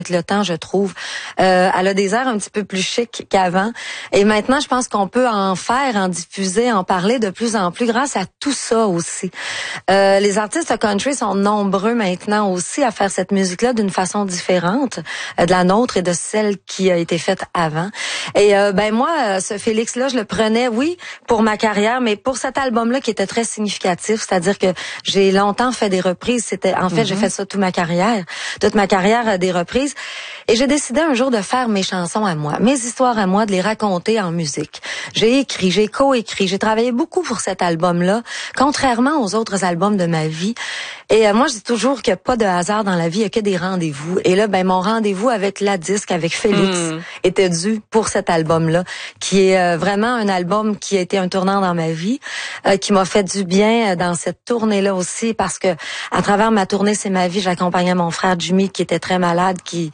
le temps, je trouve. Elle a des airs un petit peu plus chic qu'avant. Et maintenant, je pense qu'on peut en faire, en diffuser, en parler de plus en plus grâce à tout ça aussi. Les artistes country sont nombreux maintenant aussi à faire cette musique-là d'une façon différente de la nôtre et de celle qui a été faite avant. Et moi, ce Félix-là, je le prenais, oui, pour ma carrière, mais pour cet album-là qui était très significatif, c'est-à-dire que j'ai longtemps fait des reprises. J'ai fait ça toute ma carrière des reprises. Et j'ai décidé un jour de faire mes chansons à moi, mes histoires à moi, de les raconter en musique. J'ai écrit, j'ai coécrit, j'ai travaillé beaucoup pour cet album-là, contrairement aux autres albums de ma vie. Et moi, je dis toujours qu'il n'y a pas de hasard dans la vie, il n'y a que des rendez-vous. Et là, mon rendez-vous avec la disque, avec Félix, était dû pour cet album-là, qui est vraiment un album qui a été un tournant dans ma vie, qui m'a fait du bien dans cette tournée-là aussi, parce que à travers ma tournée C'est ma vie, j'accompagnais mon frère Jimmy, qui était très malade, qui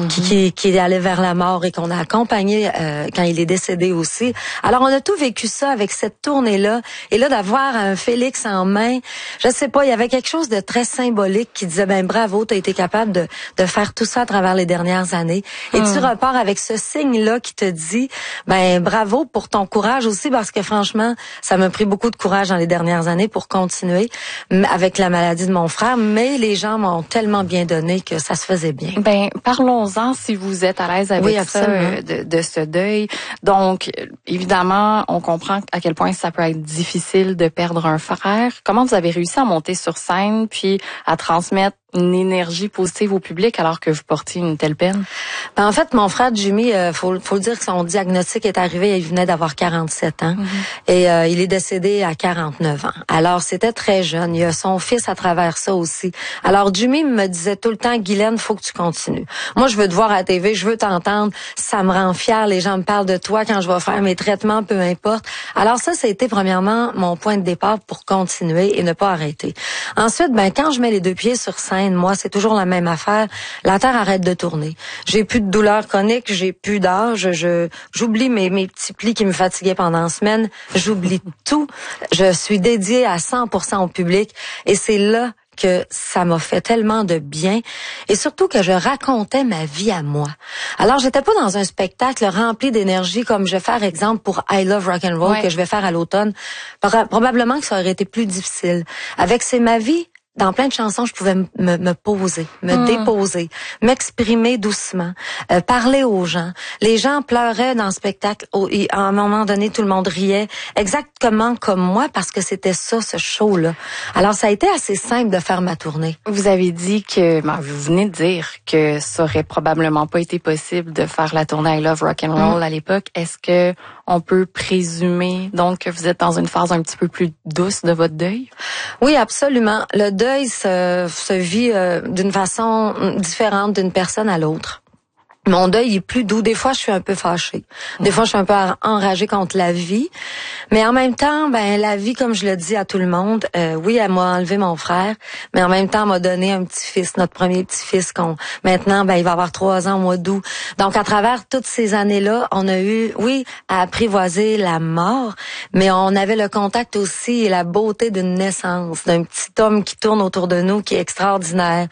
allait vers la mort et qu'on a accompagné quand il est décédé aussi. Alors, on a tout vécu ça avec cette tournée-là. Et là, d'avoir un Félix en main, je sais pas, il y avait quelque chose de très symbolique qui disait, bravo, t'as été capable de faire tout ça à travers les dernières années. Et tu repars avec ce signe-là qui te dit, bravo pour ton courage aussi, parce que franchement, ça m'a pris beaucoup de courage dans les dernières années pour continuer avec la maladie de mon frère, mais les gens m'ont tellement bien donné que ça se faisait bien. Parlons-en si vous êtes à l'aise avec ça, de ce deuil. Donc, évidemment, on comprend à quel point ça peut être difficile de perdre un frère. Comment vous avez réussi à monter sur scène puis à transmettre une énergie positive au public alors que vous portiez une telle peine? En fait, mon frère Jimmy, faut le dire que son diagnostic est arrivé, il venait d'avoir 47 ans et il est décédé à 49 ans. Alors, c'était très jeune. Il y a son fils à travers ça aussi. Alors, Jimmy me disait tout le temps, Guylaine, faut que tu continues. Moi, je veux te voir à la TV, je veux t'entendre. Ça me rend fière. Les gens me parlent de toi quand je vais faire mes traitements, peu importe. Alors ça a été premièrement mon point de départ pour continuer et ne pas arrêter. Ensuite, quand je mets les deux pieds sur scène, moi, c'est toujours la même affaire. La terre arrête de tourner. J'ai plus de douleur chronique, j'ai plus d'âge. J'oublie mes petits plis qui me fatiguaient pendant la semaine. J'oublie tout. Je suis dédiée à 100% au public. Et c'est là que ça m'a fait tellement de bien et surtout que je racontais ma vie à moi. Alors, j'étais pas dans un spectacle rempli d'énergie comme je vais faire exemple pour I Love Rock and Roll que je vais faire à l'automne. Probablement que ça aurait été plus difficile. Avec C'est ma vie, dans plein de chansons, je pouvais me poser, me déposer, m'exprimer doucement, parler aux gens. Les gens pleuraient dans le spectacle. À un moment donné, tout le monde riait, exactement comme moi, parce que c'était ça, ce show-là. Alors, ça a été assez simple de faire ma tournée. Vous avez dit que, vous venez de dire que ça aurait probablement pas été possible de faire la tournée I Love Rock and Roll à l'époque. Est-ce que on peut présumer donc que vous êtes dans une phase un petit peu plus douce de votre deuil? Oui, absolument. Le deuil se vit d'une façon différente d'une personne à l'autre. Mon deuil est plus doux. Des fois, je suis un peu fâchée. Des fois, je suis un peu enragée contre la vie. Mais en même temps, la vie, comme je le dis à tout le monde, oui, elle m'a enlevé mon frère, mais en même temps, elle m'a donné un petit-fils, notre premier petit-fils, maintenant, il va avoir 3 ans au mois d'août. Donc, à travers toutes ces années-là, on a eu, oui, à apprivoiser la mort, mais on avait le contact aussi et la beauté d'une naissance, d'un petit homme qui tourne autour de nous, qui est extraordinaire.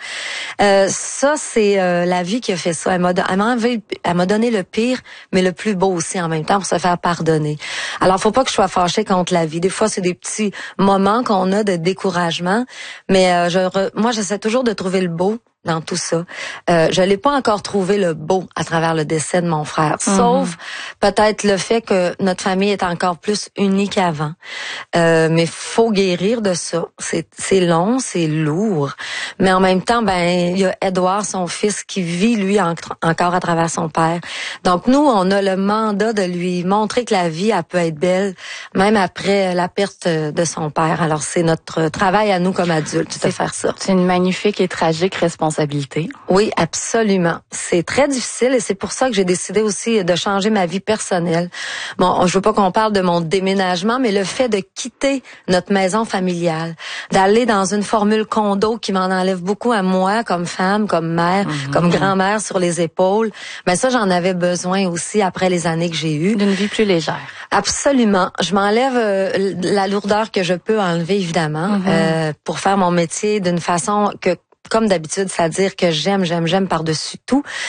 Ça, c'est la vie qui a fait ça. Elle m'a donné le pire, mais le plus beau aussi en même temps pour se faire pardonner. Alors, faut pas que je sois fâchée contre la vie. Des fois, c'est des petits moments qu'on a de découragement, mais moi, j'essaie toujours de trouver le beau dans tout ça. Je l'ai pas encore trouvé le beau à travers le décès de mon frère, sauf peut-être le fait que notre famille est encore plus unie qu'avant. Mais faut guérir de ça. C'est long, c'est lourd, mais en même temps, il y a Edouard, son fils, qui vit lui encore à travers son père. Donc nous, on a le mandat de lui montrer que la vie, elle peut être belle, même après la perte de son père. Alors c'est notre travail à nous comme adultes de faire ça. C'est une magnifique et tragique responsabilité. Oui, absolument. C'est très difficile et c'est pour ça que j'ai décidé aussi de changer ma vie personnelle. Bon, je veux pas qu'on parle de mon déménagement, mais le fait de quitter notre maison familiale, d'aller dans une formule condo qui m'en enlève beaucoup à moi comme femme, comme mère, comme grand-mère sur les épaules, ça, j'en avais besoin aussi après les années que j'ai eues. D'une vie plus légère. Absolument. Je m'enlève la lourdeur que je peux enlever, évidemment, pour faire mon métier d'une façon que, comme d'habitude, c'est-à-dire que j'aime par-dessus tout.